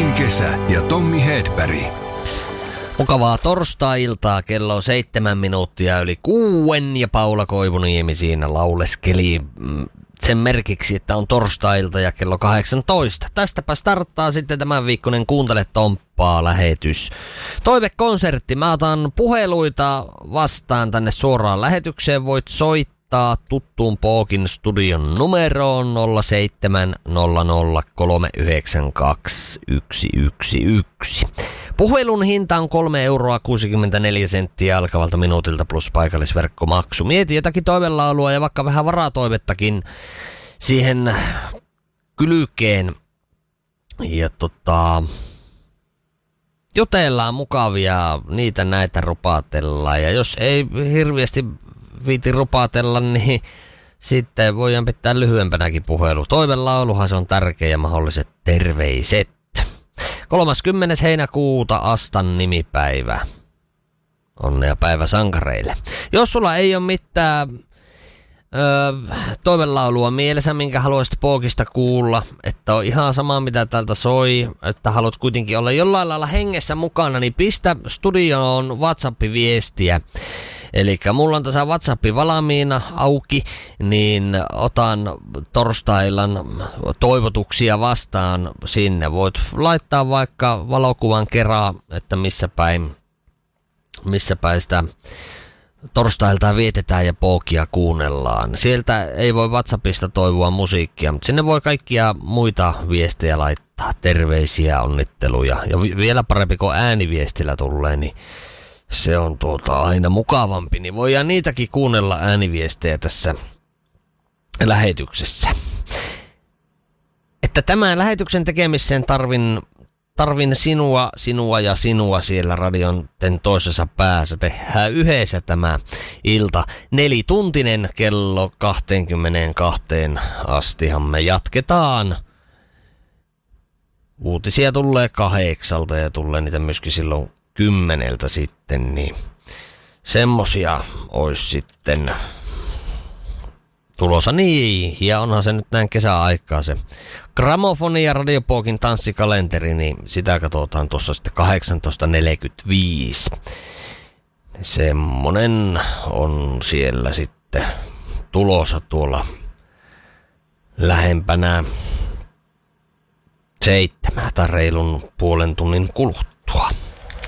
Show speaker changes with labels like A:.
A: Martin Kesä ja Tommi Hedberg.
B: Mukavaa torstai-iltaa, kello on 7 minuuttia yli 6 ja Paula Koivuniemi siinä lauleskeli sen merkiksi, että on torstai-ilta ja kello 18. Tästäpä starttaa sitten tämän viikkoinen Kuuntele Tomppaa -lähetys. Toivekonsertti. Mä otan puheluita vastaan tänne suoraan lähetykseen. Voit soittaa tuttuun Pookin studion numeroon 0700 392 111. Puhelun hinta on 3,64 € alkavalta minuutilta plus paikallisverkkomaksu. Mieti jotakin toivelaulua ja vaikka vähän varatoivettakin siihen kylkeen. Ja jutellaan mukavia, niitä näitä rupaatellaan. Ja jos ei hirveästi viiti rupaatella, niin sitten voidaan pitää lyhyempänäkin puhelu. Toivelauluhan se on tärkeä ja mahdolliset terveiset. 30. heinäkuuta Astan nimipäivä. Onnea päivä sankareille. Jos sulla ei ole mitään toivelaulua mielessä, minkä haluaisit Pookista kuulla, että on ihan sama mitä täältä soi, että haluat kuitenkin olla jollain lailla hengessä mukana, niin pistä studioon WhatsApp-viestiä. Eli mulla on tässä WhatsApp valmiina auki, niin otan torstai-illan toivotuksia vastaan sinne. Voit laittaa vaikka valokuvan kerran, että missä päin sitä torstailta vietetään ja Pookia kuunnellaan. Sieltä ei voi WhatsAppista toivoa musiikkia, mutta sinne voi kaikkia muita viestejä laittaa, terveisiä, onnitteluja. Ja vielä parempi, kun ääniviestillä tulee, niin se on aina mukavampi, niin voidaan niitäkin kuunnella ääniviestejä tässä lähetyksessä. Että tämän lähetyksen tekemiseen tarvin sinua siellä radion toisessa päässä. Tehdään yhdessä tämä ilta 4-tuntinen kello 22 astihan me jatketaan. Uutisia tulee 8 ja tulee niitä myöskin silloin 10 sitten, niin semmosia olisi sitten tulossa. Niin, ja onhan se nyt näin kesäaikaa se gramofoni ja Radio Pookin tanssikalenteri, niin sitä katsotaan tuossa sitten 18.45. Semmonen on siellä sitten tulossa tuolla lähempänä 7 tai reilun puolen tunnin kuluttua.